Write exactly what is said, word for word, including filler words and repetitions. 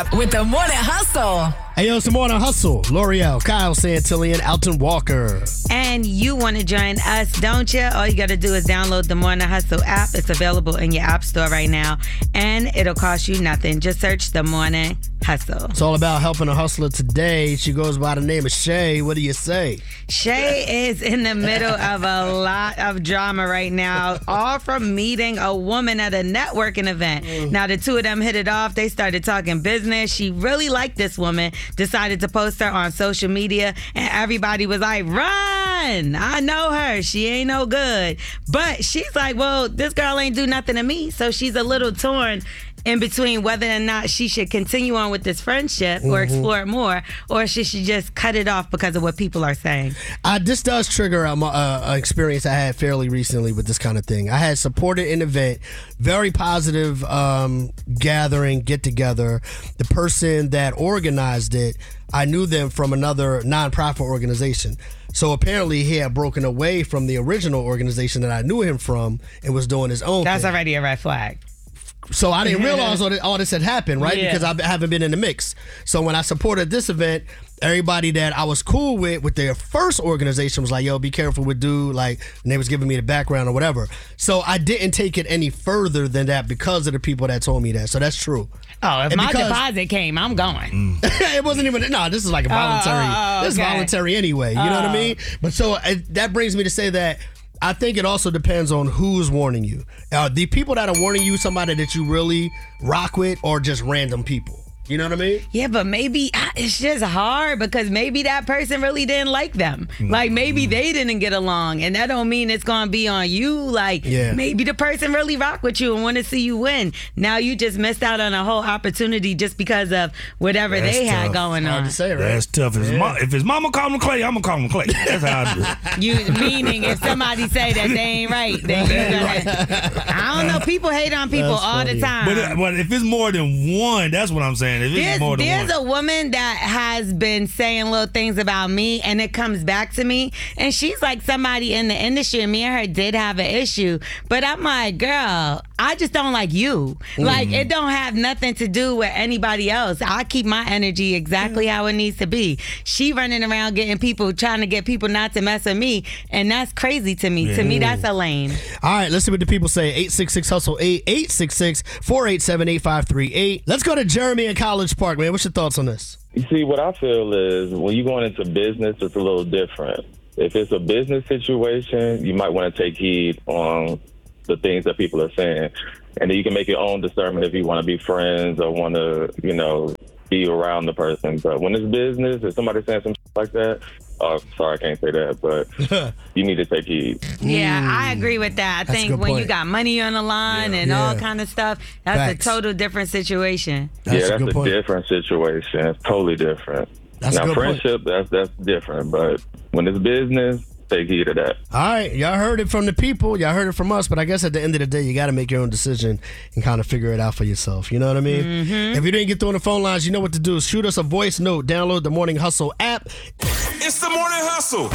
app with the Morning Hustle. Hey, yo, it's the Morning Hustle. L'Oreal, Kyle Santillan, Alton Walker. And you want to join us, don't you? All you got to do is download the Morning Hustle app. It's available in your app store right now, and it'll cost you nothing. Just search the Morning Hustle. It's all about helping a hustler today. She goes by the name of Shay. What do you say? Shay is in the middle of a lot of drama right now, all from meeting a woman at a networking event. Mm. Now, the two of them hit it off. They started talking business. She really liked this woman, decided to post her on social media, and everybody was like, run! I know her. She ain't no good. But she's like, well, this girl ain't do nothing to me, so she's a little torn in between whether or not she should continue on with this friendship or Mm-hmm. explore it more, or she should just cut it off because of what people are saying. Uh, this does trigger an uh, experience I had fairly recently with this kind of thing. I had supported an event, very positive um, gathering, get-together. The person that organized it, I knew them from another nonprofit organization. So apparently he had broken away from the original organization that I knew him from and was doing his own That's thing. already a red flag. So I didn't realize all this, all this had happened, right? Yeah. Because I haven't been in the mix. So when I supported this event, everybody that I was cool with, with their first organization was like, yo, be careful with dude. Like, and they was giving me the background or whatever. So I didn't take it any further than that because of the people that told me that. So that's true. Oh, if And my because- deposit came, I'm going. It wasn't even, no, this is like a voluntary, oh, oh, this is okay. voluntary anyway. You know what I mean? But so uh, that brings me to say that I think it also depends on who's warning you. Uh, the people that are warning you, somebody that you really rock with, or just random people. You know what I mean? Yeah, but maybe ah, it's just hard because maybe that person really didn't like them. Like maybe they didn't get along, and that don't mean it's gonna be on you. Like Yeah. maybe the person really rock with you and want to see you win. Now you just missed out on a whole opportunity just because of whatever That's they had tough. going Hard on. to say, right? That's tough. If, his mo- if his mama call him Clay, I'm gonna call him Clay. That's how I do it. You meaning if somebody say that they ain't right, then you gonna. I don't know. People hate on people That's all funny. the time. But, uh, but if it's more than one, that's what I'm saying. If it's There's, more than there's one. a woman that has been saying little things about me, and it comes back to me, and she's like somebody in the industry, and me and her did have an issue, but I'm like, girl, I just don't like you. Mm. Like, it don't have nothing to do with anybody else. I keep my energy exactly how it needs to be. She running around getting people, trying to get people not to mess with me, and that's crazy to me. To me, that's a lane. All right, let's see what the people say. eight six six hustle eight, eight six six, four eight seven, eight five three eight. Let's go to Jeremy in College Park, man. What's your thoughts on this? You see, what I feel is when you're going into business, it's a little different. If it's a business situation, you might want to take heed on the things that people are saying. And then you can make your own discernment if you want to be friends or want to, you know, be around the person. But when it's business, if somebody's saying some shit like that, oh, sorry, I can't say that, but you need to take heed. Yeah, I agree with that. I That's a think good when you point. got money on the line and Yeah. all kind of stuff, that's Facts. a total different situation. That's yeah, a that's good a, point. different situation. It's totally different. That's a now, good point. friendship, that's that's different. But when it's business, take heed of that. All right, y'all heard it from the people. Y'all heard it from us. But I guess at the end of the day, you got to make your own decision and kind of figure it out for yourself. You know what I mean? Mm-hmm. If you didn't get through on the phone lines, you know what to do. Shoot us a voice note. Download the Morning Hustle app. It's the Morning Hustle.